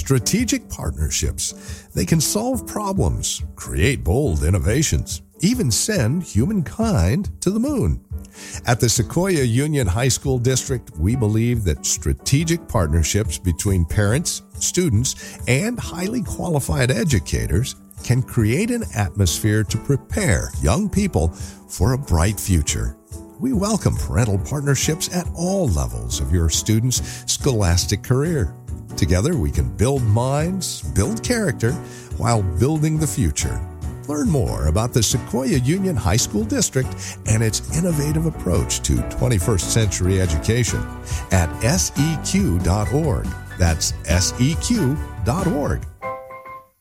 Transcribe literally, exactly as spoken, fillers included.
strategic partnerships. They can solve problems, create bold innovations, even send humankind to the moon. At the Sequoia Union High School District, we believe that strategic partnerships between parents, students, and highly qualified educators can create an atmosphere to prepare young people for a bright future. We welcome parental partnerships at all levels of your student's scholastic career. Together, we can build minds, build character, while building the future. Learn more about the Sequoia Union High School District and its innovative approach to twenty-first century education at S E Q dot org. That's S E Q dot org.